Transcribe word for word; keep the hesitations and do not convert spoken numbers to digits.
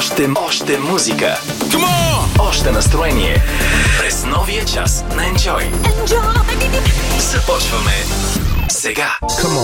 Още, още музика. Още настроение. През новия час на Enjoy. Enjoy! Започваме сега. Come